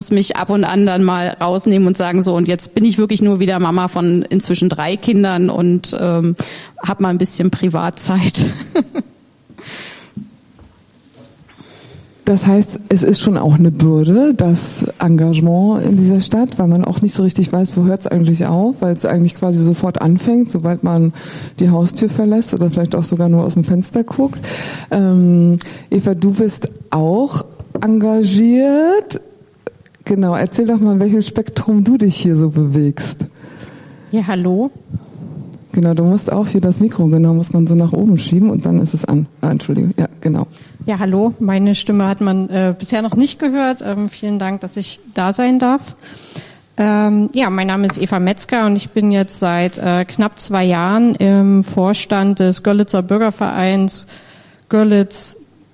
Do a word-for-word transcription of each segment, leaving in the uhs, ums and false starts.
muss mich ab und an dann mal rausnehmen und sagen, so, und jetzt bin ich wirklich nur wieder Mama von inzwischen drei Kindern und ähm, habe mal ein bisschen Privatzeit. Das heißt, es ist schon auch eine Bürde, das Engagement in dieser Stadt, weil man auch nicht so richtig weiß, wo hört es eigentlich auf, weil es eigentlich quasi sofort anfängt, sobald man die Haustür verlässt oder vielleicht auch sogar nur aus dem Fenster guckt. Ähm, Eva, du bist auch engagiert. Genau, erzähl doch mal, in welchem Spektrum du dich hier so bewegst. Ja, hallo. Genau, du musst auch hier das Mikro, genau, muss man so nach oben schieben und dann ist es an. Ah, Entschuldigung, ja, genau. Ja, hallo. Meine Stimme hat man äh, bisher noch nicht gehört. Ähm, vielen Dank, dass ich da sein darf. Ähm, ja, mein Name ist Eva Metzger und ich bin jetzt seit äh, knapp zwei Jahren im Vorstand des Görlitzer Bürgervereins Görlitz.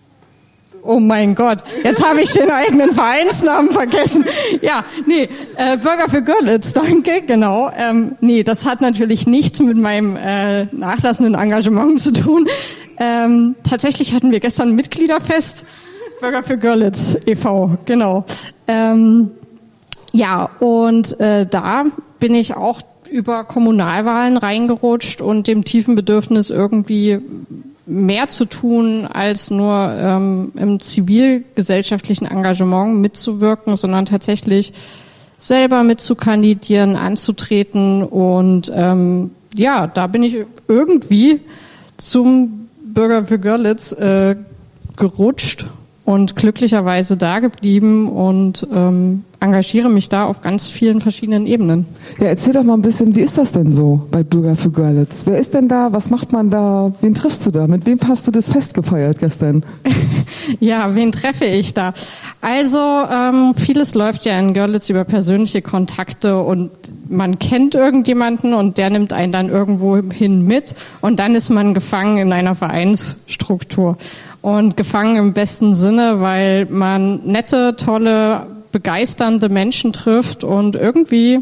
Oh mein Gott, jetzt habe ich den eigenen Vereinsnamen vergessen. Ja, nee, äh, Bürger für Görlitz, danke, genau. Ähm, nee, das hat natürlich nichts mit meinem äh, nachlassenden Engagement zu tun. Ähm, tatsächlich hatten wir gestern ein Mitgliederfest, Bürger für Görlitz e V, genau. Ähm, ja, und äh, da bin ich auch über Kommunalwahlen reingerutscht und dem tiefen Bedürfnis irgendwie mehr zu tun, als nur ähm, im zivilgesellschaftlichen Engagement mitzuwirken, sondern tatsächlich selber mitzukandidieren, anzutreten. Und ähm, ja, da bin ich irgendwie zum Bürger für Görlitz äh, gerutscht und glücklicherweise da geblieben und ähm, engagiere mich da auf ganz vielen verschiedenen Ebenen. Ja, erzähl doch mal ein bisschen, wie ist das denn so bei Bürger für Görlitz? Wer ist denn da? Was macht man da? Wen triffst du da? Mit wem hast du das Fest gefeiert gestern? Ja, wen treffe ich da? Also ähm, vieles läuft ja in Görlitz über persönliche Kontakte und man kennt irgendjemanden und der nimmt einen dann irgendwo hin mit und dann ist man gefangen in einer Vereinsstruktur. Und gefangen im besten Sinne, weil man nette, tolle, begeisternde Menschen trifft und irgendwie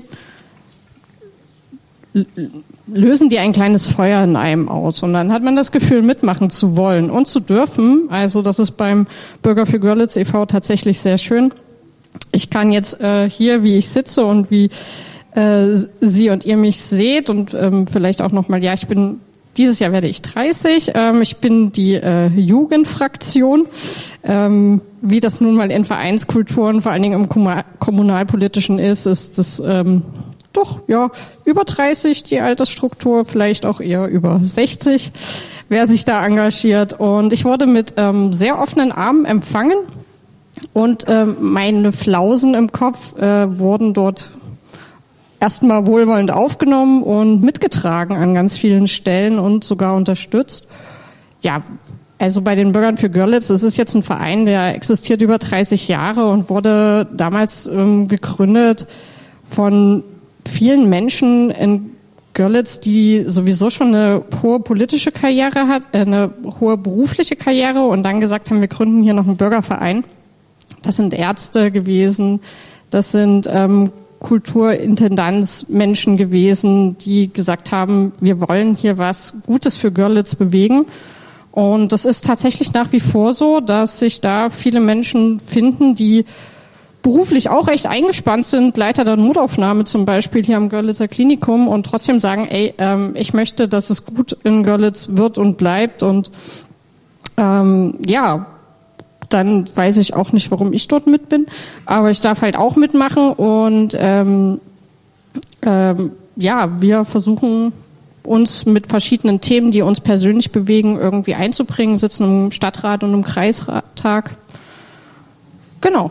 lösen die ein kleines Feuer in einem aus. Und dann hat man das Gefühl, mitmachen zu wollen und zu dürfen. Also das ist beim Bürger für Görlitz e V tatsächlich sehr schön. Ich kann jetzt äh, hier, wie ich sitze und wie äh, Sie und ihr mich seht und ähm, vielleicht auch nochmal, ja, ich bin Dieses Jahr werde ich dreißig. Ähm, ich bin die äh, Jugendfraktion. Ähm, wie das nun mal in Vereinskulturen, vor allen Dingen im Kommun- kommunalpolitischen ist, ist das ähm, doch ja über dreißig die Altersstruktur, vielleicht auch eher über sechzig, wer sich da engagiert. Und ich wurde mit ähm, sehr offenen Armen empfangen und ähm, meine Flausen im Kopf äh, wurden dort erstmal wohlwollend aufgenommen und mitgetragen an ganz vielen Stellen und sogar unterstützt. Ja, also bei den Bürgern für Görlitz, das ist jetzt ein Verein, der existiert über dreißig Jahre und wurde damals ähm, gegründet von vielen Menschen in Görlitz, die sowieso schon eine hohe politische Karriere hat, äh, eine hohe berufliche Karriere und dann gesagt haben, wir gründen hier noch einen Bürgerverein. Das sind Ärzte gewesen, das sind ähm, Kulturintendanzmenschen gewesen, die gesagt haben, wir wollen hier was Gutes für Görlitz bewegen. Und das ist tatsächlich nach wie vor so, dass sich da viele Menschen finden, die beruflich auch recht eingespannt sind, Leiter der Notaufnahme zum Beispiel hier am Görlitzer Klinikum und trotzdem sagen, ey, ähm, ich möchte, dass es gut in Görlitz wird und bleibt und ähm, ja, dann weiß ich auch nicht, warum ich dort mit bin. Aber ich darf halt auch mitmachen und ähm, ähm, ja, wir versuchen uns mit verschiedenen Themen, die uns persönlich bewegen, irgendwie einzubringen, sitzen im Stadtrat und im Kreistag. Genau.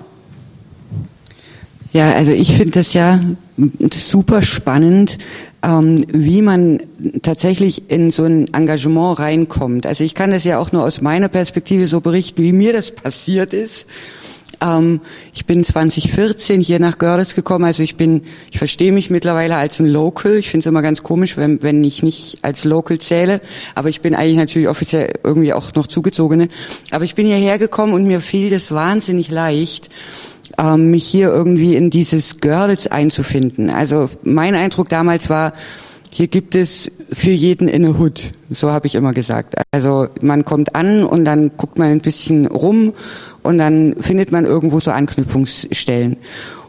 Ja, also ich finde das ja super spannend, ähm, wie man tatsächlich in so ein Engagement reinkommt. Also ich kann das ja auch nur aus meiner Perspektive so berichten, wie mir das passiert ist. Ähm, ich bin zwanzig vierzehn hier nach Görlitz gekommen, also ich bin, ich verstehe mich mittlerweile als ein Local. Ich finde es immer ganz komisch, wenn, wenn ich nicht als Local zähle, aber ich bin eigentlich natürlich offiziell irgendwie auch noch Zugezogene. Aber ich bin hierher gekommen und mir fiel das wahnsinnig leicht, mich hier irgendwie in dieses Görlitz einzufinden. Also mein Eindruck damals war, hier gibt es für jeden in a Hood, so habe ich immer gesagt. Also man kommt an und dann guckt man ein bisschen rum und dann findet man irgendwo so Anknüpfungsstellen.